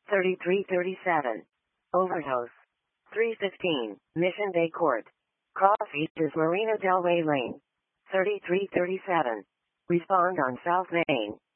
3337. Overdose. 315. Mission Bay Court. Crossfeed is Marina Del Rey Lane. 3337. Respond on South Main.